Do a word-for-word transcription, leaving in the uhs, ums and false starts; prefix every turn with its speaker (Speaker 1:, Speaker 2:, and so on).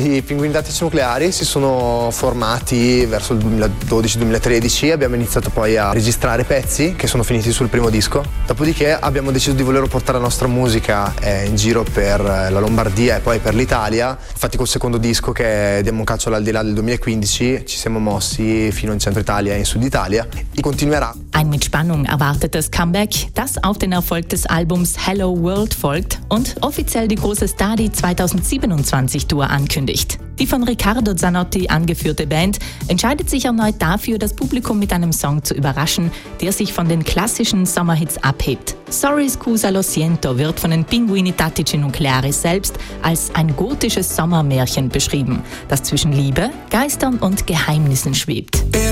Speaker 1: I Pinguini Tattici Nucleari si sono formati verso il duemiladodici duemilatredici, abbiamo iniziato poi a registrare pezzi che sono finiti sul primo disco, dopodiché abbiamo deciso di voler portare la nostra musica eh, in giro per la Lombardia e poi per l'Italia. Infatti col secondo disco, che è Diamo un calcio all'aldilà del duemilaquindici, ci siamo mossi fino in centro Italia e in sud Italia e continuerà.
Speaker 2: Ein mit Spannung erwartetes Comeback, das auf den Erfolg des Albums Hello World folgt und offiziell die große Stadi zweitausendsiebenundzwanzig-Tour ankündigt. Die von Riccardo Zanotti angeführte Band entscheidet sich erneut dafür, das Publikum mit einem Song zu überraschen, der sich von den klassischen Sommerhits abhebt. Sorry Scusa Lo Siento wird von den Pinguini Tattici Nucleari selbst als ein gotisches Sommermärchen beschrieben, das zwischen Liebe, Geistern und Geheimnissen schwebt.